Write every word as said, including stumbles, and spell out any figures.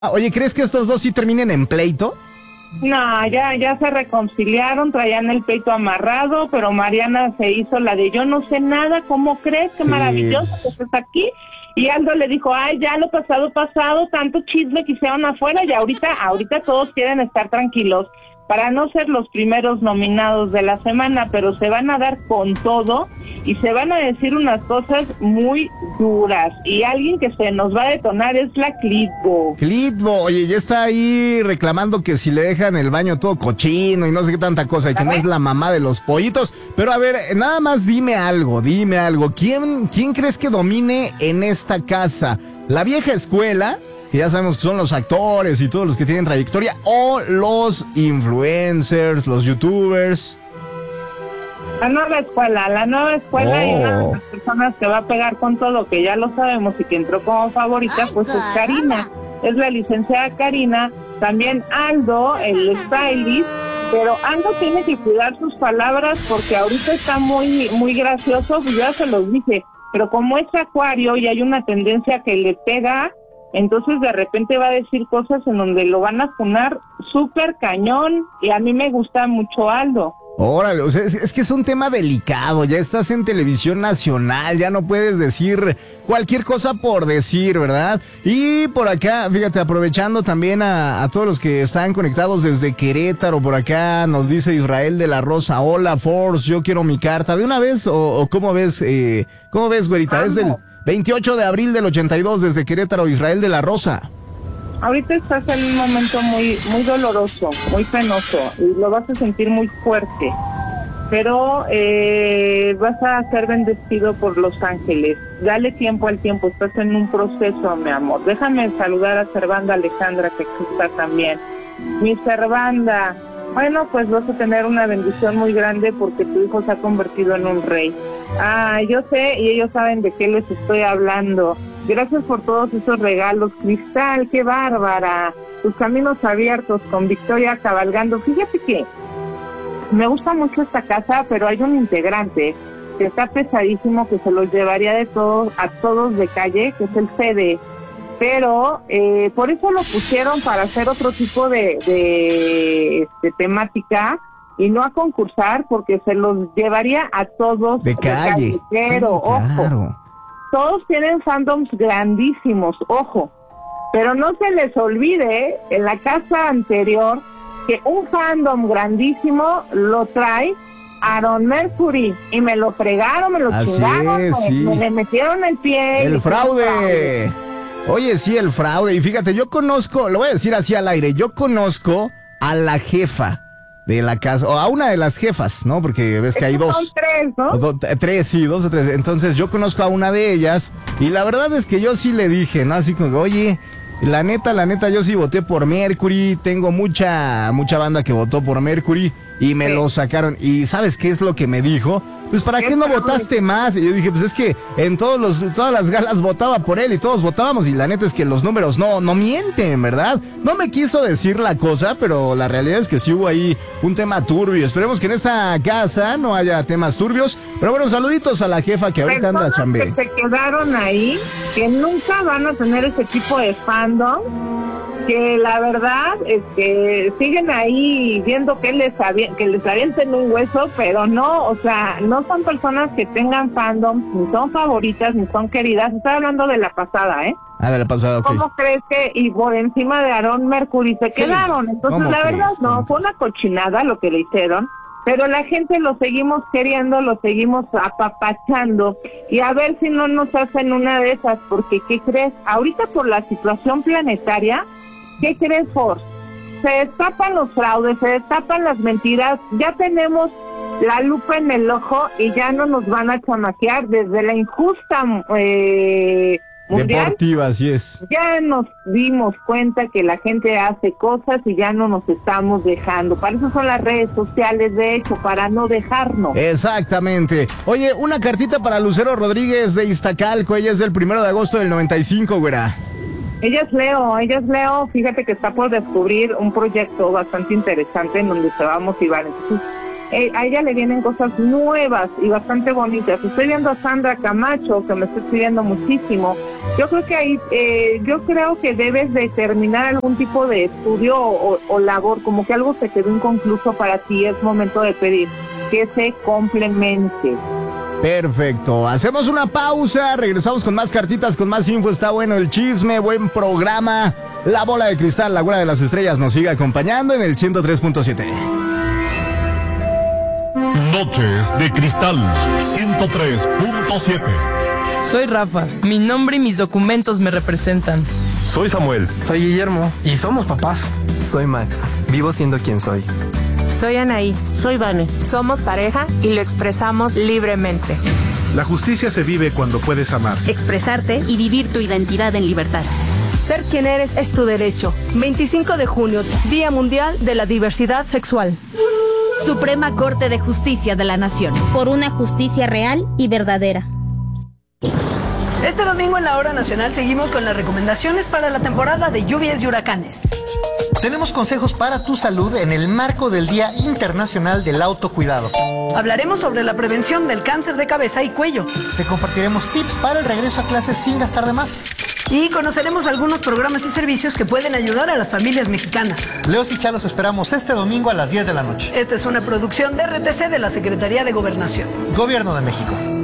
Ah, oye, ¿crees que estos dos sí terminen en pleito? No, ya, ya se reconciliaron, traían el peito amarrado, pero Mariana se hizo la de yo no sé nada, ¿cómo crees? Qué Sí. maravilloso que estés aquí. Y Aldo le dijo, ay, ya lo pasado, pasado, tanto chisme que hicieron afuera y ahorita, ahorita todos quieren estar tranquilos para no ser los primeros nominados de la semana, pero se van a dar con todo y se van a decir unas cosas muy duras. Y alguien que se nos va a detonar es la Clitbo. Clitbo, oye, ya está ahí reclamando que si le dejan el baño todo cochino y no sé qué tanta cosa, y que no es la mamá de los pollitos. Pero a ver, nada más dime algo, dime algo. ¿Quién, quién crees que domine en esta casa? ¿La vieja escuela, que ya sabemos que son los actores y todos los que tienen trayectoria, o los influencers, los youtubers? La nueva escuela, la nueva escuela Oh. y una de las personas que va a pegar con todo, que ya lo sabemos y que entró como favorita, pues es Karina. Es la licenciada Karina, también Aldo, el stylist, pero Aldo tiene que cuidar sus palabras porque ahorita está muy, muy gracioso, pues ya se los dije, pero como es acuario y hay una tendencia que le pega, entonces de repente va a decir cosas en donde lo van a funar súper cañón y a mí me gusta mucho Aldo. Órale, o sea, es, es que es un tema delicado, ya estás en televisión nacional, ya no puedes decir cualquier cosa por decir, ¿verdad? Y por acá, fíjate, aprovechando también a, a todos los que están conectados desde Querétaro, por acá nos dice Israel de la Rosa, hola Force, yo quiero mi carta, ¿de una vez o, o cómo ves, eh, cómo ves, güerita? Es del veintiocho de abril del ochenta y dos desde Querétaro, Israel de la Rosa. Ahorita estás en un momento muy muy doloroso, muy penoso, y lo vas a sentir muy fuerte, pero eh, vas a ser bendecido por los ángeles. Dale tiempo al tiempo, estás en un proceso, mi amor. Déjame saludar a Servanda Alejandra, que aquí está también. Mi Servanda, bueno, pues vas a tener una bendición muy grande porque tu hijo se ha convertido en un rey. Ah, yo sé y ellos saben de qué les estoy hablando. Gracias por todos esos regalos, Cristal, qué bárbara. Tus caminos abiertos con Victoria cabalgando. Fíjate que me gusta mucho esta casa, pero hay un integrante que está pesadísimo, que se los llevaría de todos a todos de calle, que es el Fede. Pero eh, por eso lo pusieron para hacer otro tipo de, de, de temática y no a concursar, porque se los llevaría a todos de calle. De calle. Pero, sí, claro. ojo. Todos tienen fandoms grandísimos, ojo, pero no se les olvide en la casa anterior que un fandom grandísimo lo trae Aaron Mercury y me lo fregaron, me lo Así chingaron, es, me, sí. me le metieron el pie. El fraude. Oye, sí, el fraude. Y fíjate, yo conozco, lo voy a decir así al aire, yo conozco a la jefa de la casa, o a una de las jefas, ¿no? Porque ves que hay dos. Son tres, ¿no? Do, tres, sí, dos o tres. Entonces yo conozco a una de ellas y la verdad es que yo sí le dije, ¿no? Así como, oye, la neta, la neta, yo sí voté por Mercury, tengo mucha, mucha banda que votó por Mercury y me Sí. lo sacaron. ¿Y sabes qué es lo que me dijo? Pues ¿para qué no votaste más? Y yo dije, pues es que en todos los, todas las galas votaba por él y todos votábamos y la neta es que los números no, no mienten, ¿verdad? No me quiso decir la cosa, pero la realidad es que sí hubo ahí un tema turbio. Esperemos que en esa casa no haya temas turbios. Pero bueno, saluditos a la jefa que ahorita anda Personas chambe. que se quedaron ahí, que nunca van a tener ese tipo de fandom, que la verdad es que siguen ahí viendo que les avien- que les avienten un hueso, pero no, o sea, no son personas que tengan fandoms, ni son favoritas, ni son queridas. Estoy hablando de la pasada, ¿eh? Ah, de la pasada, ok. ¿Cómo crees que, y por encima de Aaron Mercury se Sí. quedaron? Entonces, ¿Cómo la crees? verdad, no, ¿Cómo fue una cochinada lo que le hicieron, pero la gente lo seguimos queriendo, lo seguimos apapachando, y a ver si no nos hacen una de esas, porque, ¿qué crees? Ahorita por la situación planetaria, ¿qué crees, Force? Se destapan los fraudes, se destapan las mentiras, ya tenemos la lupa en el ojo y ya no nos van a chamaquear desde la injusta eh, mundial. Deportiva, así es. Ya nos dimos cuenta que la gente hace cosas y ya no nos estamos dejando. Para eso son las redes sociales, de hecho, para no dejarnos. Exactamente. Oye, una cartita para Lucero Rodríguez de Iztacalco. Ella es del primero de agosto del noventa y cinco, güera. Ella es Leo, ella es Leo, fíjate que está por descubrir un proyecto bastante interesante en donde se va a motivar. Entonces, eh, a ella le vienen cosas nuevas y bastante bonitas. Estoy viendo a Sandra Camacho, que me está escribiendo muchísimo. Yo creo que ahí, eh, yo creo que debes de terminar algún tipo de estudio o, o labor, como que algo se quedó inconcluso para ti, es momento de pedir que se complemente. Perfecto, hacemos una pausa, regresamos con más cartitas, con más info, está bueno el chisme, buen programa. La bola de cristal, la bola de las estrellas nos sigue acompañando en el ciento tres punto siete. Noches de Cristal ciento tres punto siete. Soy Rafa, mi nombre y mis documentos me representan. Soy Samuel. Soy Guillermo y somos papás. Soy Max, vivo siendo quien soy. Soy Anaí. Soy Vane. Somos pareja y lo expresamos libremente. La justicia se vive cuando puedes amar, expresarte y vivir tu identidad en libertad. Ser quien eres es tu derecho. veinticinco de junio, Día Mundial de la Diversidad Sexual. Suprema Corte de Justicia de la Nación. Por una justicia real y verdadera. Este domingo en la Hora Nacional seguimos con las recomendaciones para la temporada de lluvias y huracanes. Tenemos consejos para tu salud en el marco del Día Internacional del Autocuidado. Hablaremos sobre la prevención del cáncer de cabeza y cuello. Te compartiremos tips para el regreso a clases sin gastar de más. Y conoceremos algunos programas y servicios que pueden ayudar a las familias mexicanas. Leos y Chá los esperamos este domingo a las diez de la noche. Esta es una producción de R T C de la Secretaría de Gobernación. Gobierno de México.